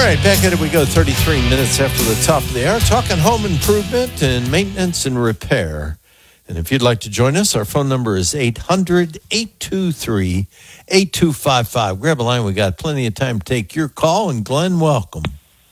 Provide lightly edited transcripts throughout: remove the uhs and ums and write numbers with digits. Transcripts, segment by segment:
right, back at it we go, 33 minutes after the top of the hour, talking home improvement and maintenance and repair. And if you'd like to join us, our phone number is 800-823-8255. Grab a line. We got plenty of time to take your call. And Glenn, welcome.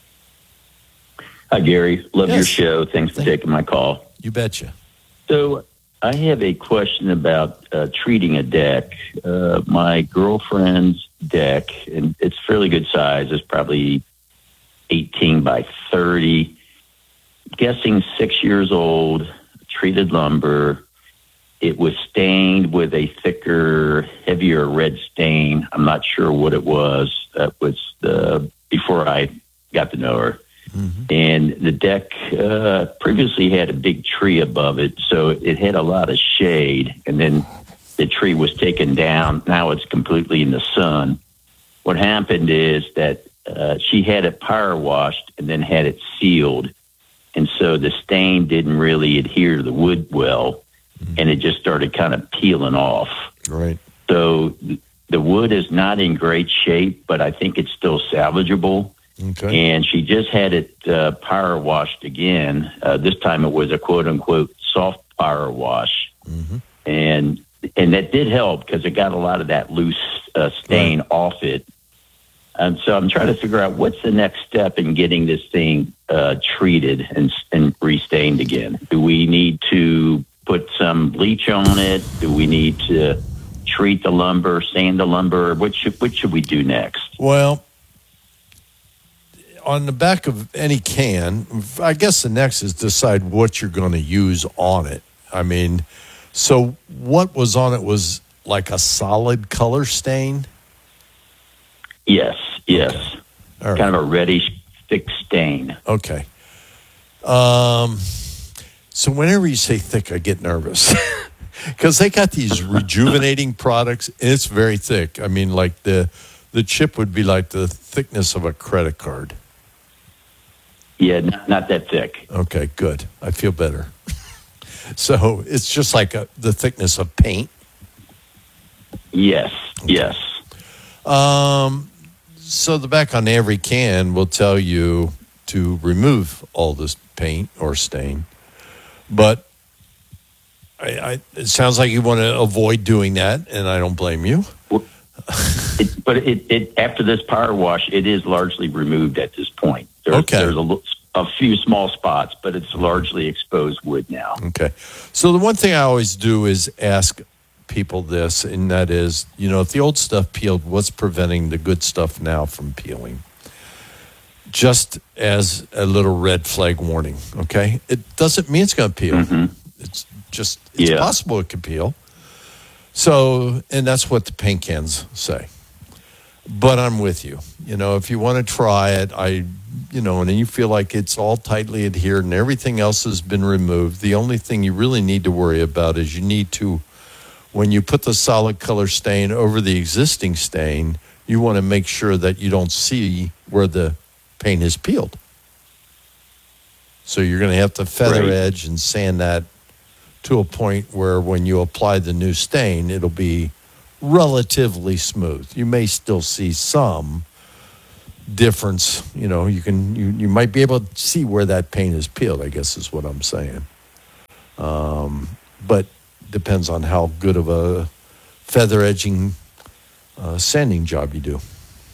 Hi, Gary. Love your show. Thanks for taking my call. You betcha. So I have a question about treating a deck. My girlfriend's deck, and it's fairly good size. It's probably 18 by 30. Guessing 6 years old, treated lumber. It was stained with a thicker, heavier red stain. I'm not sure what it was. That was before I got to know her. Mm-hmm. And the deck previously had a big tree above it, so it had a lot of shade. And then the tree was taken down. Now it's completely in the sun. What happened is that she had it power washed and then had it sealed. And so the stain didn't really adhere to the wood well, and it just started kind of peeling off. Right. So the wood is not in great shape, but I think it's still salvageable. Okay. And she just had it power washed again. This time it was a quote-unquote soft power wash. Mm-hmm. And that did help because it got a lot of that loose stain off it. And so I'm trying to figure out what's the next step in getting this thing treated and restained again. Do we need to put some bleach on it? Do we need to treat the lumber, sand the lumber? What should we do next? Well, on the back of any can, I guess the next is decide what you're going to use on it. I mean, so what was on it was like a solid color stain? Yes. Okay. Right. Kind of a reddish, thick stain. Okay. So whenever you say thick, I get nervous. Because they got these rejuvenating products, and it's very thick. I mean, like the chip would be like the thickness of a credit card. Yeah, not that thick. Okay, good. I feel better. So it's just like the thickness of paint? Yes, okay. Yes. So the back on every can will tell you to remove all this paint or stain. But it sounds like you want to avoid doing that, and I don't blame you. But after this power wash, it is largely removed at this point. There's a few small spots, but it's largely exposed wood now. Okay. So the one thing I always do is ask people this, and that is, if the old stuff peeled, what's preventing the good stuff now from peeling? Just as a little red flag warning, okay? It doesn't mean it's going to peel. Mm-hmm. It's possible it could peel. So, and that's what the paint cans say. But I'm with you. If you want to try it, and you feel like it's all tightly adhered and everything else has been removed, the only thing you really need to worry about is you need to, when you put the solid color stain over the existing stain, you want to make sure that you don't see where the paint is peeled. So you're going to have to feather edge and sand that to a point where when you apply the new stain, it'll be relatively smooth. You may still see some difference. You might be able to see where that paint is peeled, I guess is what I'm saying. But depends on how good of a feather edging sanding job you do.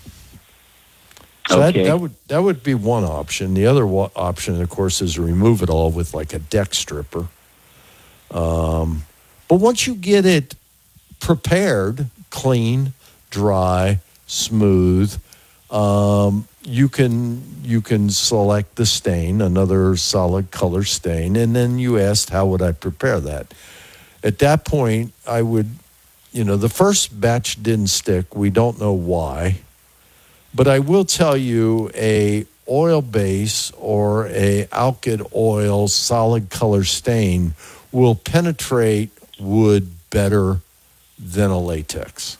So that would be one option. The other option, of course, is to remove it all with like a deck stripper. But once you get it prepared, clean, dry, smooth, you can select the stain, another solid color stain, and then you asked, how would I prepare that? At that point, I would, the first batch didn't stick. We don't know why. But I will tell you, a oil base or a alkyd oil solid color stain will penetrate wood better than a latex.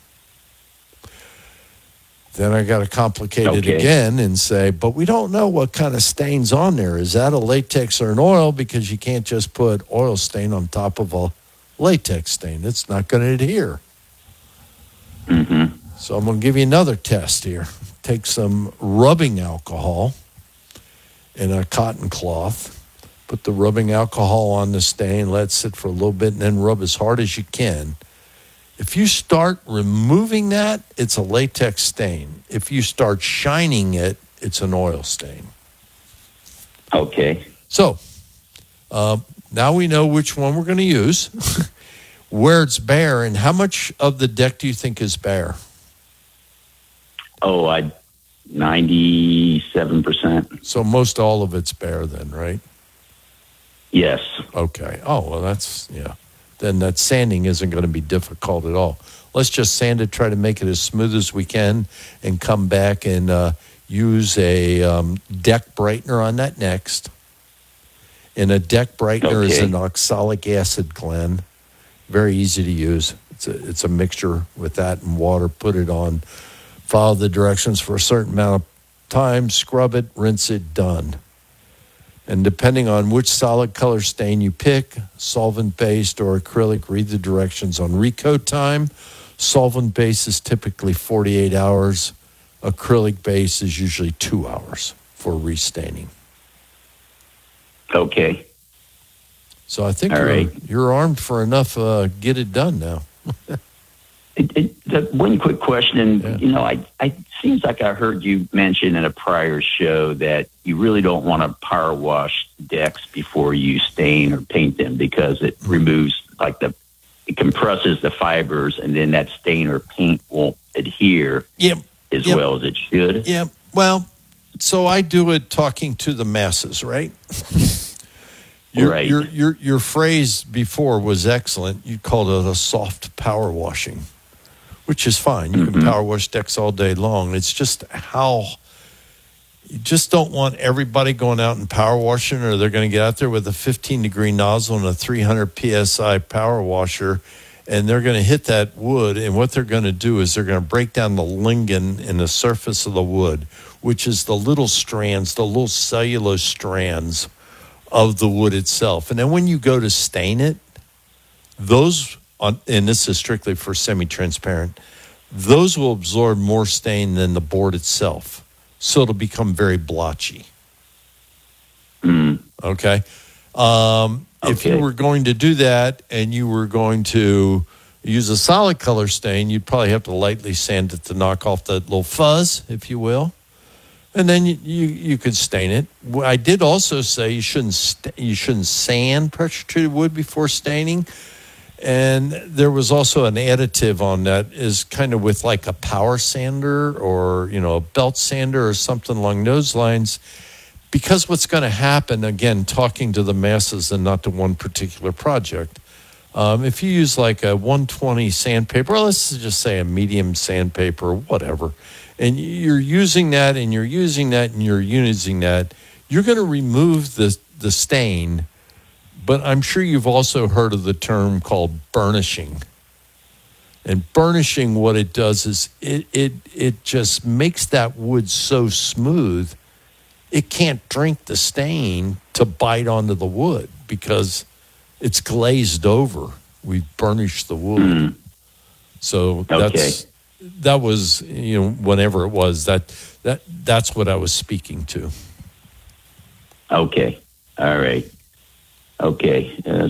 Then I got to complicate it again and say, but we don't know what kind of stain's on there. Is that a latex or an oil? Because you can't just put oil stain on top of a latex stain. It's not going to adhere. Mm-hmm. So I'm going to give you another test here. take some rubbing alcohol in a cotton cloth, put the rubbing alcohol on the stain, let it sit for a little bit, and then rub as hard as you can. If you start removing that, it's a latex stain. If you start shining it, it's an oil stain. Okay. So now we know which one we're going to use, where it's bare, and how much of the deck do you think is bare? 97%. So most all of it's bare then, right? Yes. Okay. Oh, well, that's, yeah. Then that sanding isn't going to be difficult at all. Let's just sand it, try to make it as smooth as we can, and come back and use a deck brightener on that next. And a deck brightener is an oxalic acid, Glenn. Very easy to use. It's a mixture with that and water. Put it on. Follow the directions for a certain amount of time. Scrub it, rinse it, done. And depending on which solid color stain you pick, solvent-based or acrylic, read the directions on recoat time. Solvent-based is typically 48 hours. Acrylic-based is usually 2 hours for restaining. Okay. So I think right. you're armed for enough. Get it done now. One quick question, and I seems like I heard you mention in a prior show that you really don't want to power wash decks before you stain or paint them because it removes it compresses the fibers, and then that stain or paint won't adhere as well as it should. Yeah. Well, so I do it talking to the masses, right? Your phrase before was excellent. You called it a soft power washing, which is fine. You can power wash decks all day long. It's just how you just don't want everybody going out and power washing, or they're going to get out there with a 15-degree nozzle and a 300 PSI power washer, and they're going to hit that wood, and what they're going to do is they're going to break down the lignin in the surface of the wood, which is the little strands, the little cellulose strands of the wood itself. And then when you go to stain it, those, and this is strictly for semi-transparent, those will absorb more stain than the board itself. So it'll become very blotchy. Okay? If you were going to do that and you were going to use a solid color stain, you'd probably have to lightly sand it to knock off that little fuzz, if you will. And then you could stain it. I did also say you shouldn't sand pressure-treated wood before staining. And there was also an additive on that is kind of with like a power sander or, a belt sander or something along those lines. Because what's going to happen, again, talking to the masses and not to one particular project, if you use like a 120 sandpaper, or let's just say a medium sandpaper, whatever, and you're using that and you're using that and you're using that, you're going to remove the stain. But I'm sure you've also heard of the term called burnishing. And burnishing, what it does is it just makes that wood so smooth, it can't drink the stain to bite onto the wood because it's glazed over. We've burnished the wood. So that was, whenever it was, that's what I was speaking to. Okay. All right. Okay.